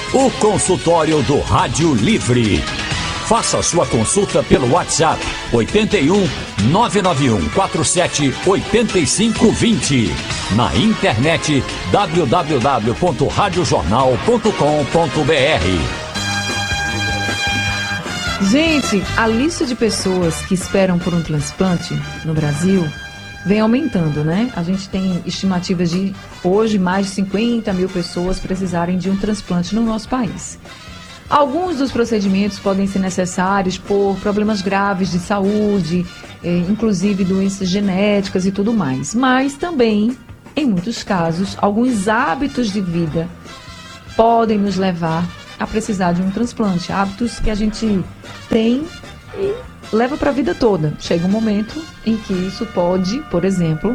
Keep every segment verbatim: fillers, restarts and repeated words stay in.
O consultório do Rádio Livre. Faça sua consulta pelo WhatsApp oito um nove nove um quatro sete oito cinco dois zero. Na internet w w w ponto rádio jornal ponto com ponto b r. Gente, a lista de pessoas que esperam por um transplante no Brasil vem aumentando, né? A gente tem estimativas de hoje mais de cinquenta mil pessoas precisarem de um transplante no nosso país. Alguns dos procedimentos podem ser necessários por problemas graves de saúde, eh, inclusive doenças genéticas e tudo mais. Mas também, em muitos casos, alguns hábitos de vida podem nos levar a precisar de um transplante. Hábitos que a gente tem e leva para a vida toda. Chega um momento em que isso pode, por exemplo,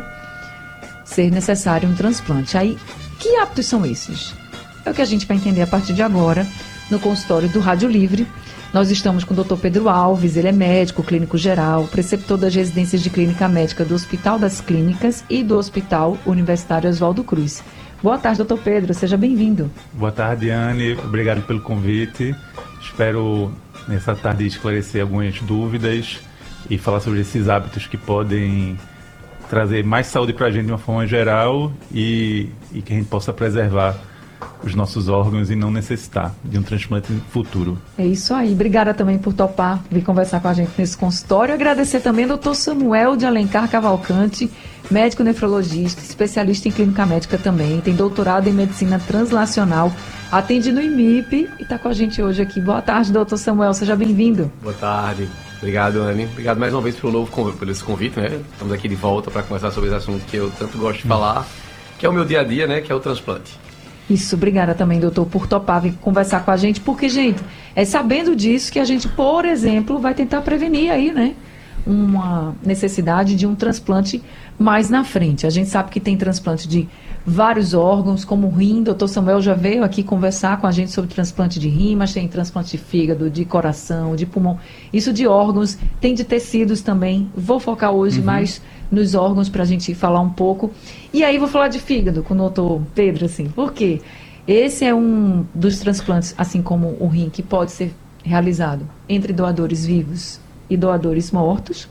ser necessário um transplante. Aí, que hábitos são esses? É o que a gente vai entender a partir de agora no consultório do Rádio Livre. Nós estamos com o doutor Pedro Alves, ele é médico clínico geral, preceptor das residências de clínica médica do Hospital das Clínicas e do Hospital Universitário Oswaldo Cruz. Boa tarde, doutor Pedro, seja bem-vindo. Boa tarde, Anne, obrigado pelo convite. Espero, nessa tarde, esclarecer algumas dúvidas e falar sobre esses hábitos que podem trazer mais saúde para a gente de uma forma geral e, e que a gente possa preservar os nossos órgãos e não necessitar de um transplante futuro. É isso aí. Obrigada também por topar vir conversar com a gente nesse consultório. Agradecer também ao doutor Samuel de Alencar Cavalcante, médico nefrologista, especialista em clínica médica também, tem doutorado em medicina translacional, atende no I M I P e está com a gente hoje aqui. Boa tarde, doutor Samuel, seja bem-vindo. Boa tarde. Obrigado, Anne. Obrigado mais uma vez pelo novo convite, pelo esse convite, né? Estamos aqui de volta para conversar sobre esse assunto que eu tanto gosto de falar, que é o meu dia a dia, né? Que é o transplante. Isso, obrigada também, doutor, por topar vir conversar com a gente, porque, gente, é sabendo disso que a gente, por exemplo, vai tentar prevenir aí, né, uma necessidade de um transplante mais na frente. A gente sabe que tem transplante de vários órgãos, como o rim. Doutor Samuel já veio aqui conversar com a gente sobre transplante de rim, mas tem transplante de fígado, de coração, de pulmão. Isso de órgãos, tem de tecidos também. Vou focar hoje uhum. mais nos órgãos para a gente falar um pouco. E aí vou falar de fígado com o doutor Pedro, assim, por quê? Esse é um dos transplantes, assim como o rim, que pode ser realizado entre doadores vivos e doadores mortos.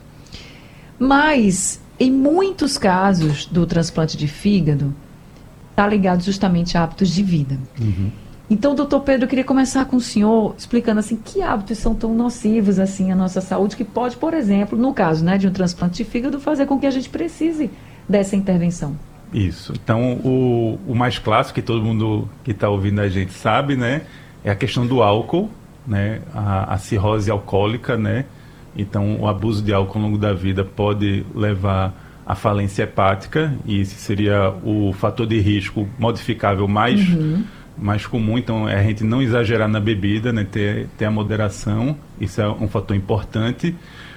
Mas, em muitos casos do transplante de fígado, está ligado justamente a hábitos de vida. Uhum. Então, doutor Pedro, eu queria começar com o senhor explicando assim, que hábitos são tão nocivos assim à nossa saúde, que pode, por exemplo, no caso, né, de um transplante de fígado, fazer com que a gente precise dessa intervenção. Isso. Então, o, o mais clássico, que todo mundo que está ouvindo a gente sabe, né, é a questão do álcool, né, a, a cirrose alcoólica, né. Então, o abuso de álcool ao longo da vida pode levar à falência hepática, e esse seria o fator de risco modificável mais, uhum. mais comum. Então, é a gente não exagerar na bebida, né, ter, ter a moderação, isso é um fator importante.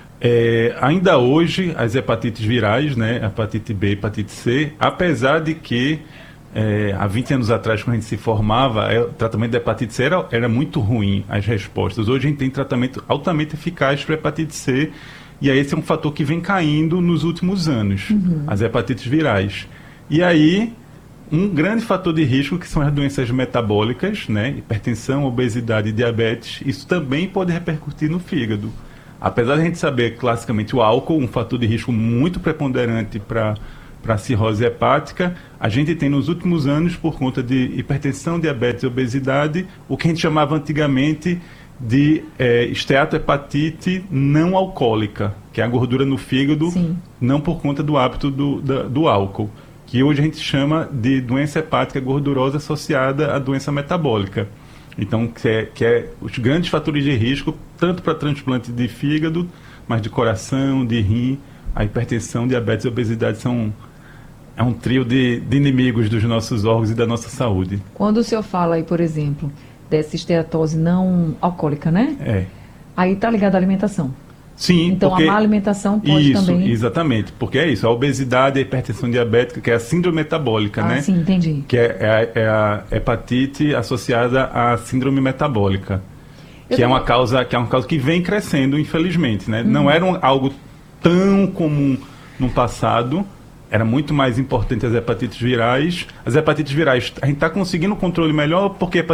É, ainda hoje, as hepatites virais, né, hepatite B, hepatite C, apesar de que é, há vinte anos atrás, quando a gente se formava, é, o tratamento da hepatite C era, era muito ruim, as respostas. Hoje a gente tem tratamento altamente eficaz para hepatite C, e aí esse é um fator que vem caindo nos últimos anos, uhum. as hepatites virais. E aí, um grande fator de risco, que são as doenças metabólicas, né, hipertensão, obesidade e diabetes, isso também pode repercutir no fígado. Apesar de a gente saber, classicamente, o álcool, um fator de risco muito preponderante para a cirrose hepática, a gente tem nos últimos anos, por conta de hipertensão, diabetes e obesidade, o que a gente chamava antigamente de é, esteatohepatite não alcoólica, que é a gordura no fígado, Sim. não por conta do hábito do, da, do álcool, que hoje a gente chama de doença hepática gordurosa associada à doença metabólica. Então, que é, que é os grandes fatores de risco, tanto para transplante de fígado, mas de coração, de rim, a hipertensão, diabetes e obesidade são é um trio de, de inimigos dos nossos órgãos e da nossa saúde. Quando o senhor fala aí, por exemplo, dessa esteatose não alcoólica, né? É. Aí está ligado à alimentação. Sim, então porque... a má alimentação pode isso, também... exatamente, porque é isso, a obesidade, a hipertensão diabética, que é a síndrome metabólica, ah, né? Sim, entendi. Que é, é, a, é a hepatite associada à síndrome metabólica, Eu que é, uma causa, que é uma causa que vem crescendo, infelizmente, né? Uhum. Não era um, algo tão comum no passado, era muito mais importante as hepatites virais. As hepatites virais, a gente está conseguindo um controle melhor porque a